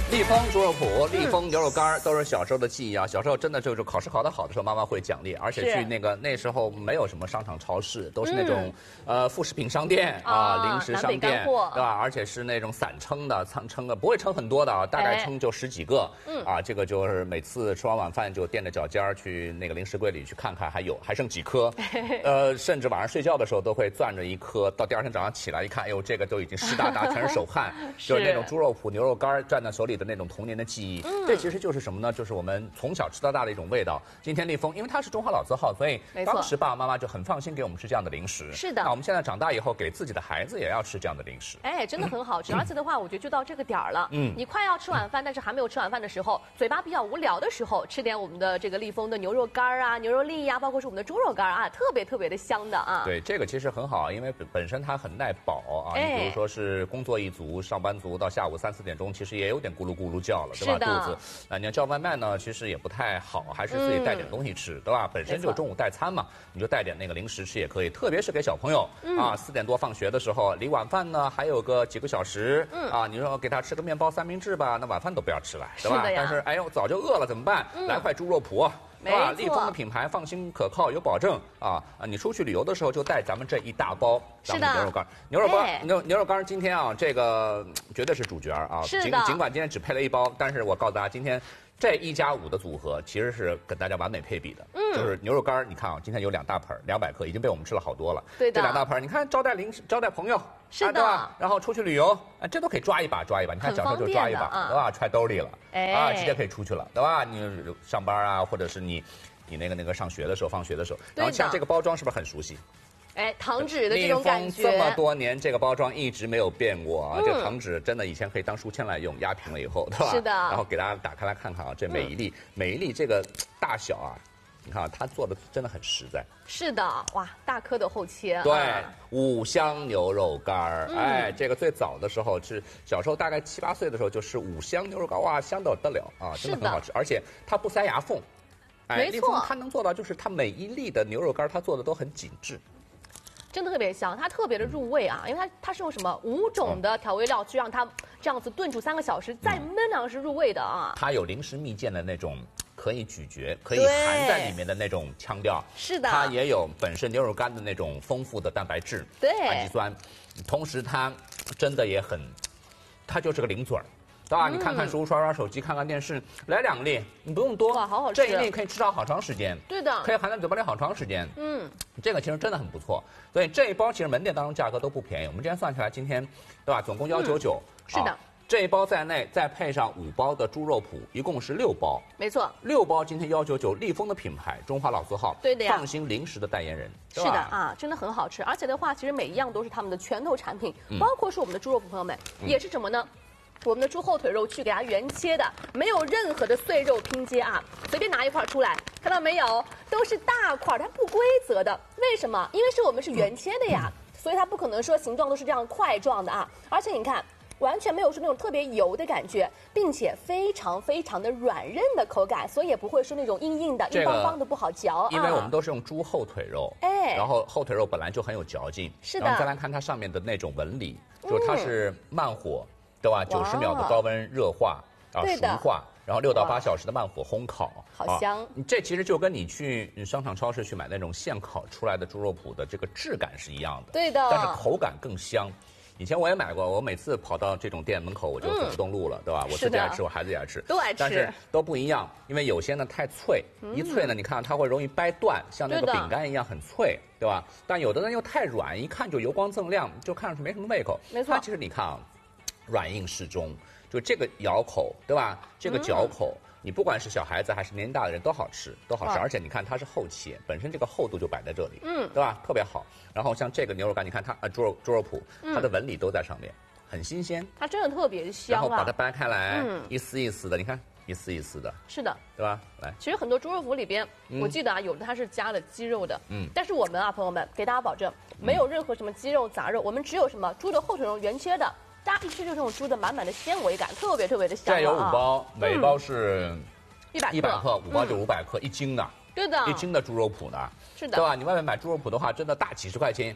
立丰猪肉脯、立丰牛肉干都是小时候的记忆啊。小时候真的就是考试考得好的时候，妈妈会奖励，而且去那时候没有什么商场、超市，都是那种副食品商店啊、零食商店，对吧？而且是那种散称的，称的不会称很多的啊，大概称就10几个。啊，这个就是每次吃完晚饭就垫着脚尖儿去那个零食柜里去看看，还剩几颗。甚至晚上睡觉的时候都会攥着一颗，到第二天早上起来一看，哎呦，这个都已经湿哒哒，全是手汗，就是那种猪肉脯、牛肉干攥在手里的那种童年的记忆。这其实就是什么呢？就是我们从小吃到大的一种味道。今天立丰，因为它是中华老字号，所以当时爸爸妈妈就很放心给我们吃这样的零食。 是的。 那我们现在长大以后，给自己的孩子也要吃这样的零食。 哎，真的很好吃。而且的话，我觉得就到这个点儿了。你快要吃晚饭，但是还没有吃晚饭的时候，嘴巴比较无聊的时候，吃点我们的这个立丰的牛肉干啊、牛肉粒呀，包括是我们的猪肉干啊，特别特别的香的啊。 对，这个其实很好，因为本身它很耐饱啊。你比如说是工作一族、上班族，到下午3、4点钟，其实也有点咕噜咕噜叫了，对吧？肚子。那你要叫外卖呢，其实也不太好，还是自己带点东西吃，对吧？本身就中午带餐嘛，你就带点那个零食吃也可以。特别是给小朋友啊，4点多放学的时候，离晚饭呢还有个几个小时，啊，你说给他吃个面包三明治吧，那晚饭都不要吃了，对吧？但是哎呦，早就饿了怎么办？来块猪肉脯。对吧？立丰的品牌放心可靠有保证啊！你出去旅游的时候就带咱们这一大包咱们牛肉干。牛肉干今天啊，这个绝对是主角啊！尽管今天只配了1包，但是我告诉大家，今天这1加5的组合其实是跟大家完美配比的。就是牛肉干，你看啊，今天有2大盆，200克，已经被我们吃了好多了。对的，这2大盆，你看招待朋友， 是的， 对吧？然后出去旅游，这都可以抓一把。你看小时候就抓一把，对吧？揣兜里了，啊，直接可以出去了，对吧？你上班啊，或者是你那个上学的时候，放学的时候，然后像这个包装是不是很熟悉？ 哎，糖纸的这种感觉。 这么多年，这个包装一直没有变过啊！这个糖纸真的以前可以当书签来用，压平了以后，对吧？ 是的。然后给大家打开来看看啊，这每一粒这个大小啊。你看，它做的真的很实在。 是的，哇，大颗的厚切。 对，5香牛肉干儿，哎，这个最早的时候是小时候大概7、8岁的时候就吃5香牛肉干，哇，香得不得了啊，真的很好吃，而且它不塞牙缝。哎， 没错， 它能做到就是它每一粒的牛肉干它做的都很紧致。 真的特别香，它特别的入味啊，因为它是用什么5种的调味料去让它这样子炖煮3个小时，再焖2个是入味的啊。 它有零食蜜饯的那种可以咀嚼、可以含在里面的那种腔调， 是的。 它也有本身牛肉干的那种丰富的蛋白质、氨基酸，同时它真的也很，它就是个零嘴儿。对吧？你看看书、刷手机、看看电视，来2粒，你不用多， 哇，好好吃！ 这一粒可以吃到好长时间， 对的， 可以含在嘴巴里好长时间。这个其实真的很不错。所以这一包其实门店当中价格都不便宜，我们今天算下来，今天对吧，总共199。 是的， 这一包在内，再配上5包的猪肉脯，一共是6包。 没错 ，6包今天199，立丰的品牌，中华老字号， 对的呀， 放心零食的代言人。 是的啊，真的很好吃，而且的话，其实每一样都是他们的拳头产品，包括是我们的猪肉脯，朋友们也是什么呢？我们的猪后腿肉去给它原切的，没有任何的碎肉拼接啊，随便拿一块出来，看到没有？都是大块，它不规则的。为什么？因为我们是原切的呀，所以它不可能说形状都是这样块状的啊。而且你看，完全没有说那种特别油的感觉，并且非常非常的软韧的口感，所以也不会是那种硬硬的、硬邦邦的不好嚼。 因为我们都是用猪后腿肉，然后后腿肉本来就很有嚼劲， 是的。 然后再来看它上面的那种纹理，就是它是慢火。对吧？90秒的高温热化啊，熟化，然后6到8小时的慢火烘烤， 好香。 这其实就跟你去商场、超市去买那种现烤出来的猪肉脯的这个质感是一样的， 对的。 但是口感更香。以前我也买过，我每次跑到这种店门口，我就走不动路了，对吧？我自己爱吃，我孩子也爱吃， 都爱吃， 但是都不一样，因为有些呢太脆，一脆呢，你看它会容易掰断，像那个饼干一样很脆，对吧？但有的呢又太软，一看就油光锃亮，就看上去没什么胃口。 没错， 它其实你看啊。软硬适中，就这个咬口，对吧？这个嚼口，你不管是小孩子还是年纪大的人都好吃，都好吃。而且你看它是厚切，本身这个厚度就摆在这里，对吧？特别好。然后像这个牛肉干，你看它猪肉脯，它的纹理都在上面，很新鲜。 它真的特别香然后把它掰开来，一丝一丝的，你看一丝一丝的。 是的， 对吧？来， 其实很多猪肉脯里边，我记得啊，有的它是加了鸡肉的，但是我们啊，朋友们，给大家保证，没有任何什么鸡肉、杂肉，我们只有什么猪的后腿肉原切的。大家一吃就是这种猪的满满的纤维感，特别特别的香。 这有5包，每包是 100 克，5包就500克，1斤的。 对的，1 斤的猪肉脯呢。 是的， 对吧？你外面买猪肉脯的话，真的大几十块钱，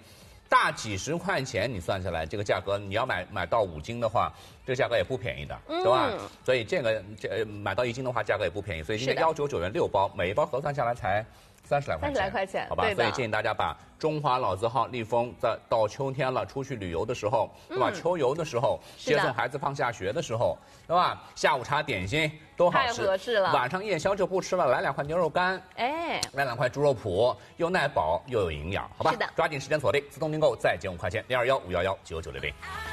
大几十块钱，你算下来这个价格，你要买到5斤的话，这个价格也不便宜的，对吧？所以这买到1斤的话，价格也不便宜。所以今天199元6包，每一包核算下来才30来块钱，好吧？所以建议大家把中华老字号立丰到秋天了，出去旅游的时候，对吧？秋游的时候，接送孩子放下学的时候，对吧？下午茶点心都好吃， 太合适了。 晚上夜宵就不吃了，来2块牛肉干， 哎， 来2块猪肉脯，又耐饱又有营养，好吧？ 是的， 抓紧时间锁定，自动订购再减5块钱，021-511-9960。